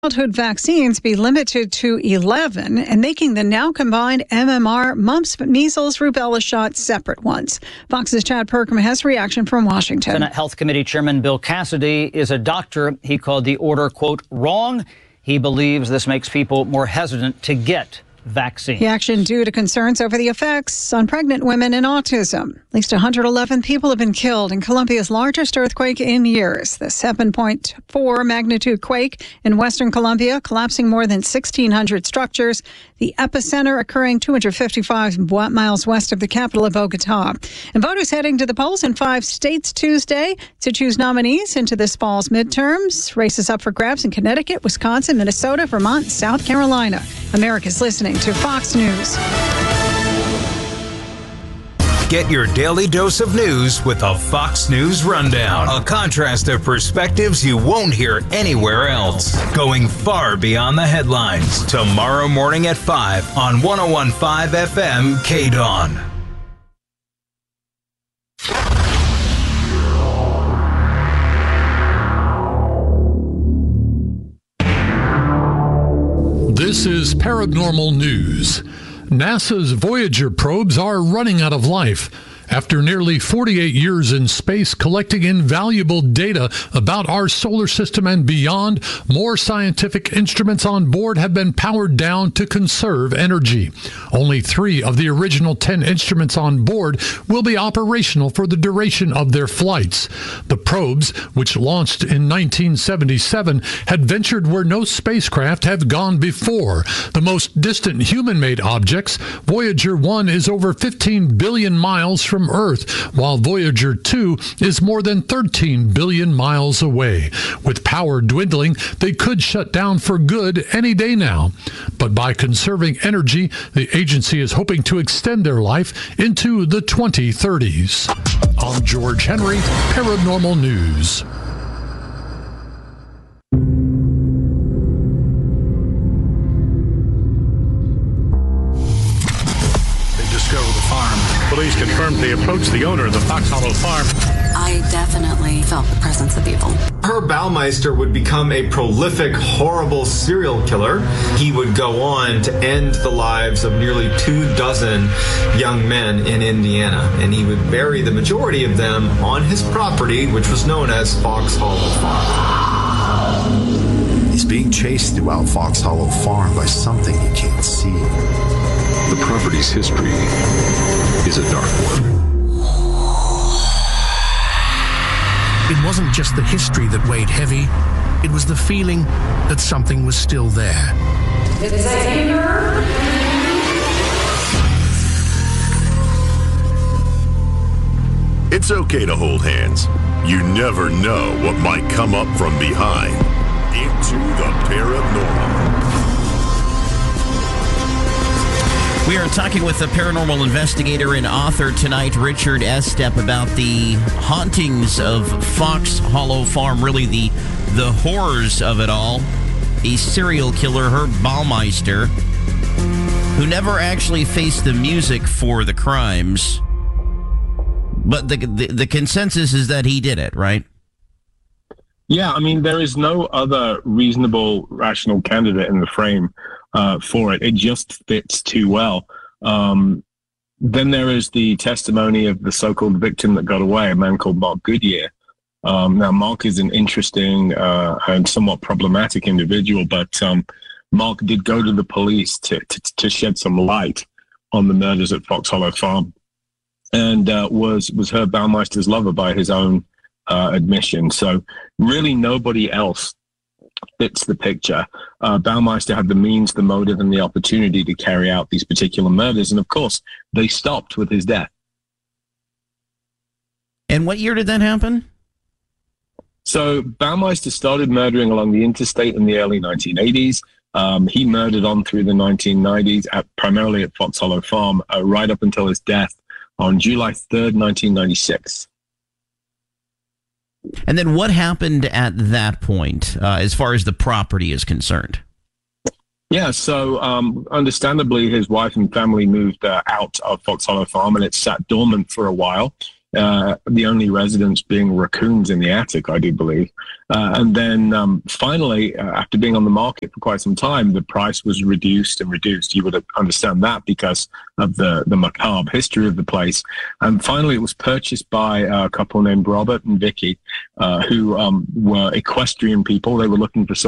childhood vaccines be limited to 11 and making the now combined MMR, mumps, measles, rubella shots separate ones. Fox's Chad Perkman has reaction from Washington. Senate Health Committee Chairman Bill Cassidy is a doctor. He called the order, quote, wrong. He believes this makes people more hesitant to get vaccine. The action due to concerns over the effects on pregnant women and autism. At least 111 people have been killed in Colombia's largest earthquake in years. The 7.4 magnitude quake in western Colombia, collapsing more than 1,600 structures. The epicenter occurring 255 miles west of the capital of Bogota. And voters heading to the polls in 5 states Tuesday to choose nominees into this fall's midterms. Races up for grabs in Connecticut, Wisconsin, Minnesota, Vermont, and South Carolina. America's listening to Fox News. Get your daily dose of news with a Fox News Rundown. A contrast of perspectives you won't hear anywhere else. Going far beyond the headlines. Tomorrow morning at 5 on 101.5 FM KDAWN. This is Paranormal News. NASA's Voyager probes are running out of life. After nearly 48 years in space collecting invaluable data about our solar system and beyond, more scientific instruments on board have been powered down to conserve energy. Only 3 of the original 10 instruments on board will be operational for the duration of their flights. The probes, which launched in 1977, had ventured where no spacecraft have gone before. The most distant human-made objects, Voyager 1 is over 15 billion miles from Earth, while Voyager 2 is more than 13 billion miles away. With power dwindling, they could shut down for good any day now. But by conserving energy, the agency is hoping to extend their life into the 2030s. I'm George Henry, Paranormal News. Police confirmed they approached the owner of the Fox Hollow Farm. I definitely felt the presence of evil. Herb Baumeister would become a prolific, horrible serial killer. He would go on to end the lives of nearly 24 young men in Indiana, and he would bury the majority of them on his property, which was known as Fox Hollow Farm. He's being chased throughout Fox Hollow Farm by something he can't see. The property's history is a dark one. It wasn't just the history that weighed heavy, it was the feeling that something was still there. Is that anger? It's okay to hold hands. You never know what might come up from behind. Into the paranormal. We are talking with the paranormal investigator and author tonight, Richard Estep, about the hauntings of Fox Hollow Farm, really the horrors of it all. A serial killer, Herb Baumeister, who never actually faced the music for the crimes. But the consensus is that he did it, right? Yeah, I mean, there is no other reasonable, rational candidate in the frame for it. It just fits too well. Then there is the testimony of the so-called victim that got away, a man called Mark Goodyear. Now, Mark is an interesting and somewhat problematic individual, but Mark did go to the police to shed some light on the murders at Fox Hollow Farm, and was Herb Baumeister's lover by his own admission. So really nobody else fits the picture. Baumeister had the means, the motive, and the opportunity to carry out these particular murders. And of course, they stopped with his death. And what year did that happen? So Baumeister started murdering along the interstate in the early 1980s. He murdered on through the 1990s, primarily at Fox Hollow Farm, right up until his death on July 3rd, 1996. And then what happened at that point, as far as the property is concerned? Yeah, so understandably, his wife and family moved out of Fox Hollow Farm, and it sat dormant for a while. the only residence being raccoons in the attic, I do believe. And then finally, after being on the market for quite some time, the price was reduced and reduced. You would understand that because of the macabre history of the place. And finally, it was purchased by a couple named Robert and Vicky, who were equestrian people. They were looking for